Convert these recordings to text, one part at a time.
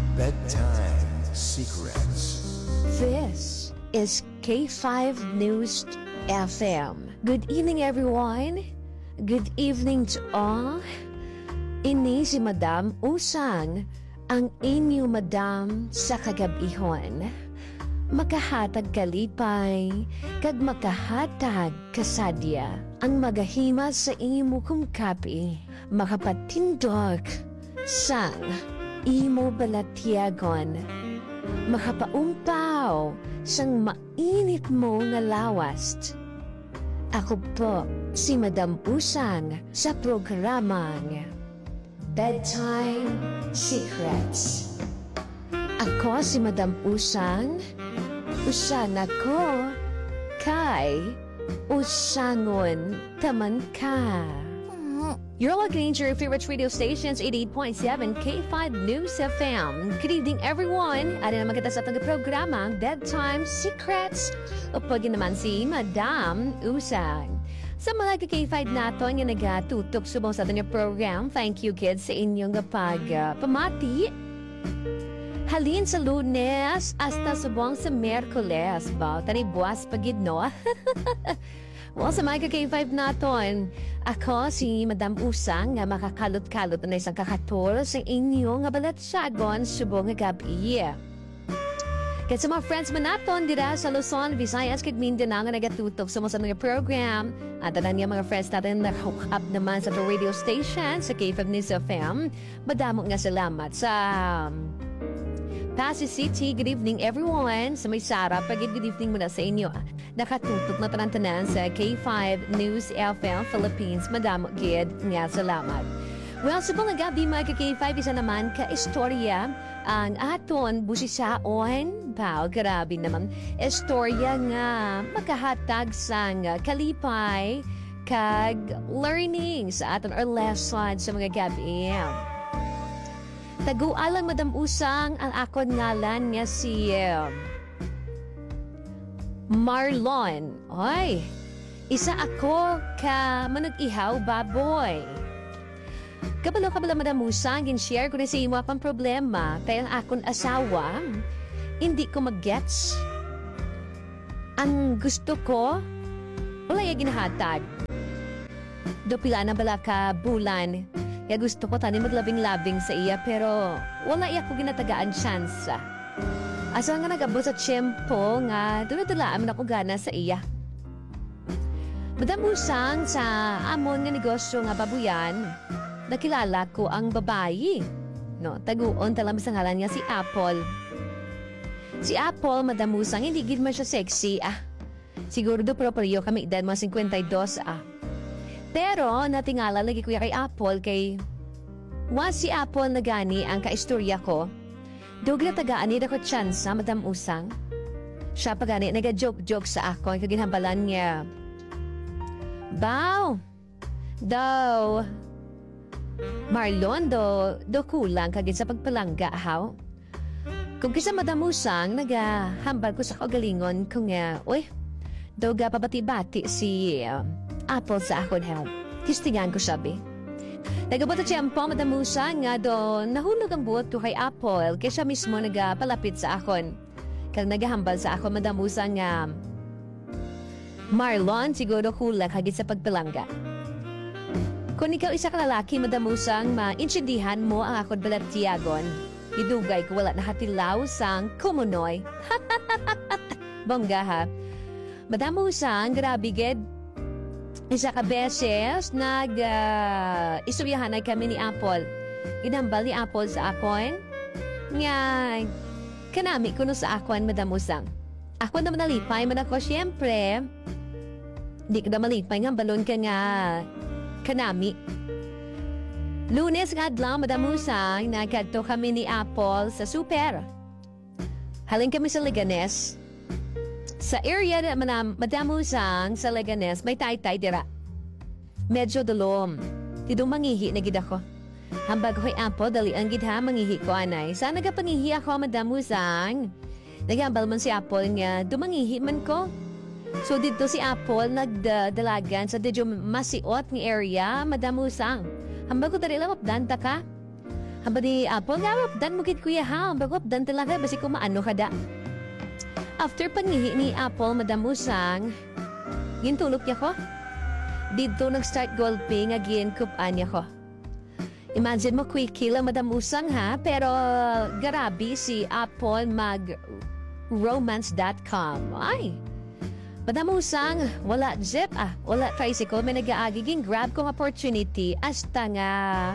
Bedtime Secrets. This is K5 News FM. Good evening, everyone. Good evening to all. Ini si Madam Usang, ang inyo Madam sa kagabihon. Makahatag kalipay, kag makahatag kasadya. Ang magahima sa imo kong kapi, makapatindog sang imo balatyagon. Makapaumpaw sang mainit mo nga lawast. Ako po si Madam Usang sa programang Bedtime Secrets. Ako si Madam Usang. Usan ako kay Usangon taman ka. You're listening to your favorite radio stations, 88.7 K5 News FM. Good evening, everyone. Ano naman kita sa itong programang Bedtime Secrets. Upag naman si Madam Usang. Sa mga K5 natin yung nagatutok subong sa ating program, thank you kids sa inyong pamati. Halin sa Lunes hasta subong sa Merkules. Ba, tani buwas pagid, no? Well, sa mga K5 natin, ako si Madam Usang nga makakalot-kalot na isang kakator sa inyo nga balatsagon subong nga gabi. Kaya sa mga friends man natin dira sa Luzon, Visayas, kag Mindanao nga nagatutok sa mga program at anan nga mga friends natin na hook up naman sa radio station sa K5 News FM. Madamo nga salamat sa Pasig City. Good evening everyone. Sa may Sara, good evening muna sa inyo. Nakatutok na tanan sa K5 News FM Philippines. Madamo gid nga salamat. Well, sa mga gabi mga K5, isa naman ka-istorya ang aton busisaon. Wow, grabe naman. Istorya nga makahatag sang kalipay kag learning sa aton or lesson sa mga gabi. Tagualang Madam Usang ang akon ngalan nga si Marlon. Oy, isa ako ka manag-ihaw baboy. Kabalo Madam Usang, gin-share ko na sa imo akong problema kaya ang akon asawa, hindi ko mag-gets. Ang gusto ko, wala yung ginahatag. Do pila na bala ka bulan, kaya gusto ko tani maglabing-labing sa iya pero wala iya ko ginatagaan chance. Asa nga nagabot sa tiyempo nga dula-dulaan man ako gana sa iya. Madam Usang, sa amon nga negosyo nga babuyan, nakilala ko ang babayi. No, taguon talam sa ngalan niya si Apple. Si Apple, Madam Usang, hindi gid man siya sexy. Siguro do properyo kami edad mga 52 . Pero natingala lagi kuya kay Apple kay si Apple na gani ang kaistorya ko. Dugla tagaan niya ko tsansa, Madam Usang. Siya pa gani naga-joke-joke sa ako ang kaginhambalan niya. Bow! Daw! Marlon, do kulang kagin sa pagpalangga, haw? Kung kisa Madam Usang, nagahambal ko sa kagalingon kung daw ga pabati-bati si Apple sa akon help. Kistingan ko sabi. Nagabot at siyempo, Madam Usang, nga do nahulog ang buot ko kay Apple kaya siya mismo nagapalapit sa akon. Kaya nagahambal sa akon, Madam Usang, nga Marlon, siguro kulang kagin sa pagpalangga. Kung ikaw isa ka lalaki, Madam Usang, maintindihan mo ang akon balatyagon. Idugay ko wala nakatilaw sang kumunoy. Bongga ha. Madam Usang, grabe ged. Isa ka beses istoryahan ay kami ni Apple. Inambal ni Apple sa akon. Nga, kanami ko no sa akon, Madam Usang. Ako naman nalipay man ako, syempre. Di ko na malipay nga, balon ka nga kanami. Lunes nga adlaw, Madam Usang, nagkadto kami ni Apple sa super. Halin kami sa Leganes. Sa area na Madam Usang sa Leganes, may taytay dira. Medyo dulom. Tidong mangihi na gid ako. Hambag ko'y Apple, dali ang gid ha, mangihi ko anay. Sana nagapangihi ako, Madam Usang. Nagambal man si Apple nga, dumangihi man ko. So dito si Apple nagdalagan sa medyo masiot ng area, Madam Usang. Hambag ko dali lang mapdanta ka. Haba ni Apple, nga dan mo kit kuya ha. Bagop, dan talaga, basi kumaano ka da. After pangihi ni Apple, Madam Usang, gintulog niya ko. Dito nag-start gulping, again, kupan niya ko. Imagine mo, quick kill, Madam Usang ha, pero garabi si Apple mag-romance.com. Ay, Madam Usang, wala jeep wala tricycle, may nag-aagiging grab kong opportunity hasta nga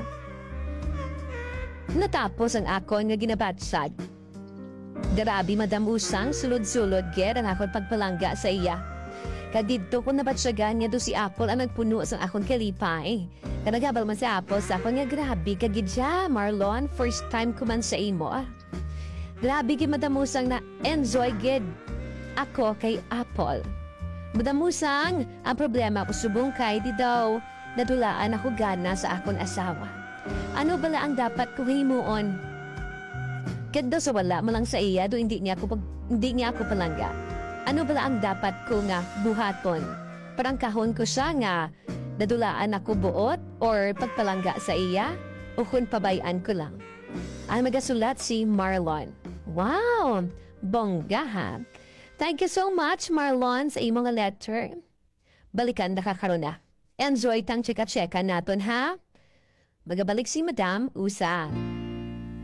natapos ang akon nga ginabatsad. Garabi, Madam Usang, sulod-sulod ger ang akon pagpalangga sa iya. Kadidto ko nabatsyagan niya do si Apple ang nagpuno sa akon kalipay. Kanagabal man si Apple sa akon nga grabe kagidya, Marlon, first time ko man sa imo. Grabe gi, Madam Usang, na enjoy gid ako kay Apple. Madam Usang, ang problema ko subong kay di daw nadulaan ako gana sa akon asawa. Ano bala ang dapat kong himuon? Ket daw sa wala mo lang sa iya do hindi niya ako palangga. Ano bala ang dapat ko nga buhaton? Parang kahon ko siya nga nadulaan ako buot or pagpalangga sa iya o kung pabayaan ko lang. Ang magasulat si Marlon. Wow! Bongga ha! Thank you so much, Marlon, sa imong letter. Balikan na kakaroon na. Enjoy tang chika-cheka naton ha? Magabalik si Madam Usang.